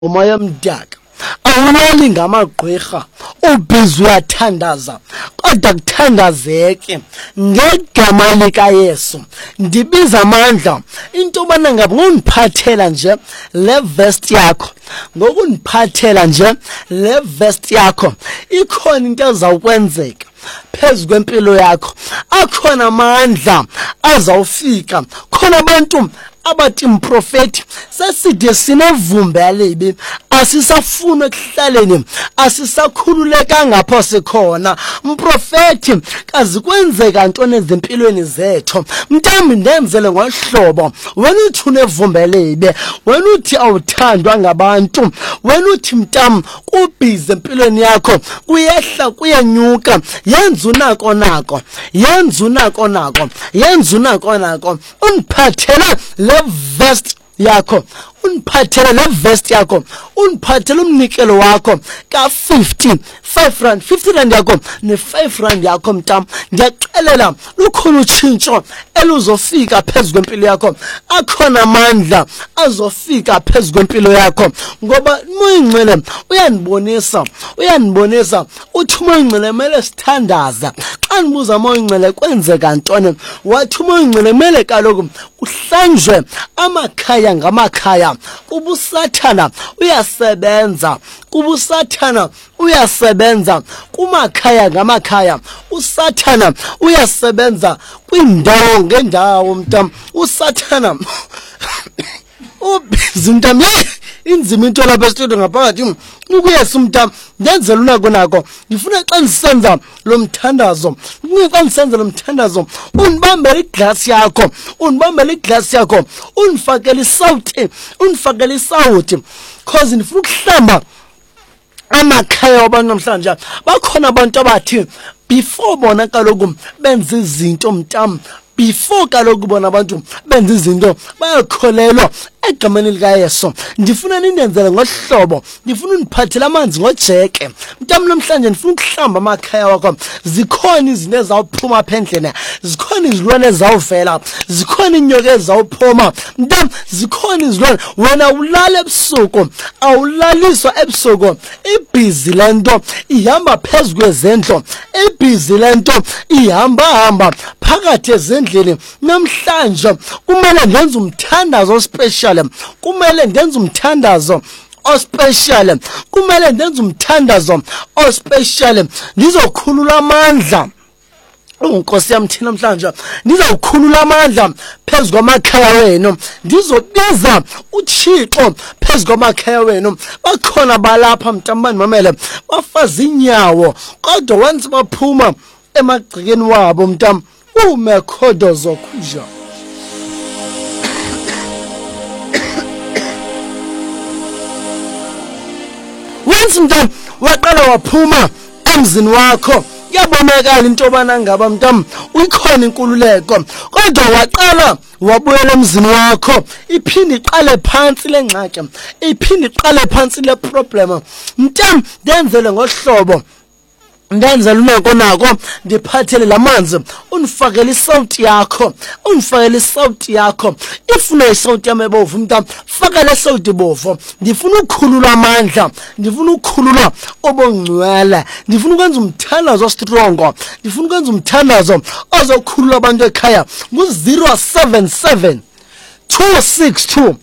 umoya omdaka awulali ngamagqwirha ubhizi uyathandaza kodwa kuthandazeke ngegama likaYesu. Ndibiza amandla into bana ngabe ngoniphathela nje le vest yakho, ngokuniphathela nje le vest yakho ikhona into ezawukwenzeka phezu kwempilo yakho. Akhona amandla azawufika. Khona abantu abathi mprofeti seside sinevumba yalibi, asisafuna ekuhlaleni, asisakhululeka ngapho sikhona. Mprofeti kazi kwenzeka ntoni ezimpilweni zethu? Mntambi ndenzele ngohlobo, wena uthi unevumba libi, wena uthi awuthandwa ngabantu, wena uthi mntam kubhizi empilweni yakho, kuyehla kuyenyuka, yenza unako nako, yenza unako nako, yenza unako nako. Uniphathele le vest yakho, uniphathele le vest yakho, uniphathele umnikelo wakho ka 5 rand, 50 rand yakho ne 5 rand yakho mntam. Ndiyaxelela lukhona utshintsho eluzofika phezu kwempilo yakho. Akhona amandla azofika phezu kwempilo yakho ngoba uMoya Ingcwele uyanibonisa uthi uMoya Ingcwele mele sithandaza. Xa nibuza uMoya Ingcwele kwenzeka ntoni, wathi uMoya Ingcwele mele kaloku kuhlanjwe amakhaya ngamakhaya. Ubusathana uyasebenza, kubusathana uyasebenza kumakhaya ngamakhaya. Usathana uyasebenza kwindawo ngendawo mntam. Usathana ubhizi mntam. Inzima into lapha estudio ngaphakathi ukuyesu mntam. Ndenzela unako nako. Ngifuna xa nisenza lo mthandazo, xa nisenza lo mthandazo unibambele iglass yakho, unibambele iglass yakho, unifakele isawuti, unifakele isawuti cause ndifuna ukuhlamba amakhaya wabantu namhlanje. Bakhona abantu abathi before bona kaloku benza izinto mntam, before kaloku bona abantu benza izinto bayakholelwa egameni likaYesu. Ndifuna nindenzele ngohlobo, ndifuna uniphathele amanzi ngojeke mntam. Namhlanje ndifuna ukuhlamba amakhaya wakho. Zikhona izinto ezawuphuma apha endlini, zikhona izilwane ezawuvela, zikhona inyoka ezawuphuma mntam, zikhona izilwane. Wena ulala ebusuku, awulaliswa ebusuku. Ibhizi lento ihamba phezu kwezendlo, ibhizi lento ihamba phakathi ezendlini. Namhlanje kumele ndenze umthandazo special, kumele ndenze umthandazo ospecial, kumele ndenze umthandazo ospecial. Ndizokhulula amandla Nkosi yami thina namhlanje, ndizawukhulula amandla phezu kwamakhaya wenu, ndizobiza uThixo phezu kwamakhaya wenu. Bakhona balapha mntam bandimamele bafaza inyawo kodwa once baphuma emagcikeni wabo mntam umekhodozo khuja. Once mntam waqala waphuma emzini wakho, yabonakala into bana ngaba mntam uyikhona inkululeko, kodwa waqala wabuyela emzini wakho, iphinde iqale phansi lengxaki, iphinde iqale phansi le problem mntam. Ndenzele ngohlobo, ndenzele unako nako, ndiphathele lamanzi, unifakele isawuti yakho, unifakele isawuti yakho. Ifuna isawuti yami ebovu mntam, fakele isawuti bovu. Ndifuna ukukhulula amandla, ndifuna ukukhulula obongcwele, ndifuna ukwenza umthandazo strong, ndifuna ukwenza umthandazo ozokhulula abantu ekhaya. Ngu-077 262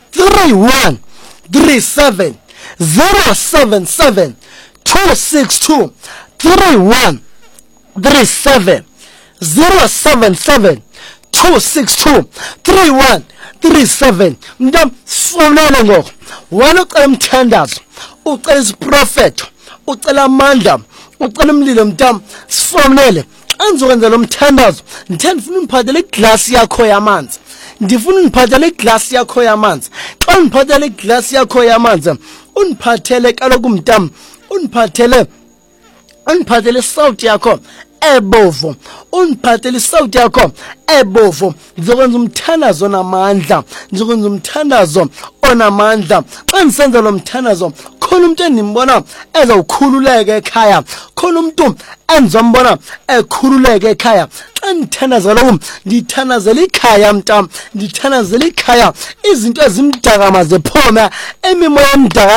3137 077 262 3137 077 262 3137 mntam. Sifonele ngoko wena ucela umthandazo, ucela isiprofeto, ucela amandla, ucela umlilo mntam. Sifonele anzokwenza lo mthandazo. Ndifuna uniphathele iglass yakho yamanzi, ndifuna uniphathele iglass yakho yamanzi. Xa uniphathele iglass yakho yamanzi uniphathele kaloku mntam, uniphathele isawuti yakho ebovu, uniphathele isawuti yakho ebovu. Ndizokwenza umthandazo onamandla, ndizokwenza umthandazo onamandla. Xa ndisenza lo mthandazo khona umuntu endimbona ezawukhululeka ekhaya, khona umuntu endizombona ekhululeka ekhaya. Xa ndithandazela kum, ndithandazela ikhaya mntam, ndithandazela ikhaya, izinto ezimdaka maziphume, imimoya emdaka